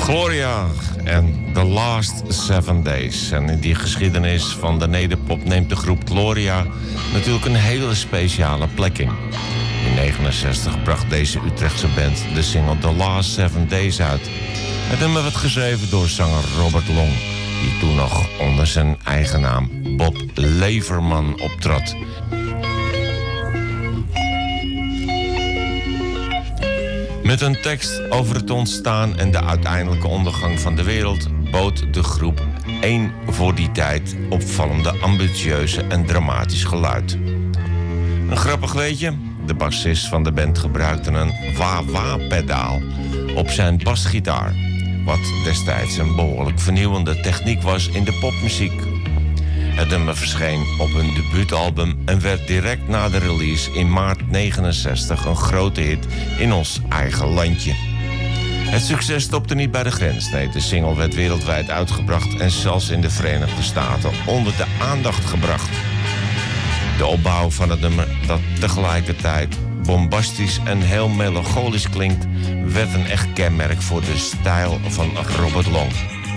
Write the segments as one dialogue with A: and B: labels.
A: Gloria en The Last 7 Days. En in die geschiedenis van de nederpop neemt de groep Gloria natuurlijk een hele speciale plek in. In 1969 bracht deze Utrechtse band de single The Last 7 Days uit. Het nummer werd geschreven door zanger Robert Long, die toen nog onder zijn eigen naam Bob Leverman optrad. Met een tekst over het ontstaan en de uiteindelijke ondergang van de wereld bood de groep één voor die tijd opvallende, ambitieuze en dramatisch geluid. Een grappig weetje, de bassist van de band gebruikte een wah-wah-pedaal op zijn basgitaar, wat destijds een behoorlijk vernieuwende techniek was in de popmuziek. Het nummer verscheen op hun debuutalbum en werd direct na de release in maart 1969 een grote hit in ons eigen landje. Het succes stopte niet bij de grens. Nee, de single werd wereldwijd uitgebracht en zelfs in de Verenigde Staten onder de aandacht gebracht. De opbouw van het nummer, dat tegelijkertijd bombastisch en heel melancholisch klinkt, werd een echt kenmerk voor de stijl van Robert Long.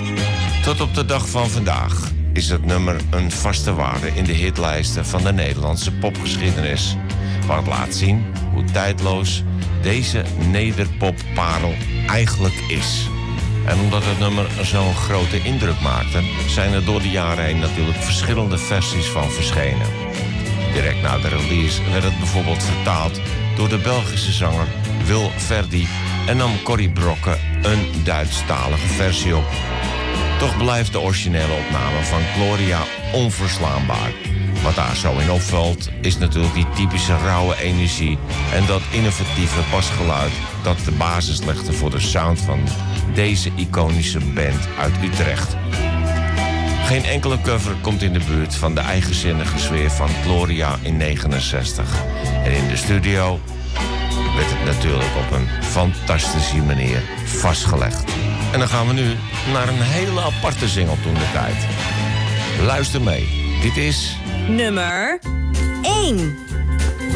A: Tot op de dag van vandaag is het nummer een vaste waarde in de hitlijsten van de Nederlandse popgeschiedenis, wat laat zien hoe tijdloos deze nederpopparel eigenlijk is. En omdat het nummer zo'n grote indruk maakte, zijn er door de jaren heen natuurlijk verschillende versies van verschenen. Direct na de release werd het bijvoorbeeld vertaald door de Belgische zanger Wil Verdi en nam Corrie Brokke een Duitsstalige versie op. Toch blijft de originele opname van Gloria onverslaanbaar. Wat daar zo in opvalt is natuurlijk die typische rauwe energie en dat innovatieve basgeluid dat de basis legde voor de sound van deze iconische band uit Utrecht. Geen enkele cover komt in de buurt van de eigenzinnige sfeer van Gloria in 1969. En in de studio werd het natuurlijk op een fantastische manier vastgelegd. En dan gaan we nu naar een hele aparte single toen de tijd. Luister mee. Dit is
B: nummer 1.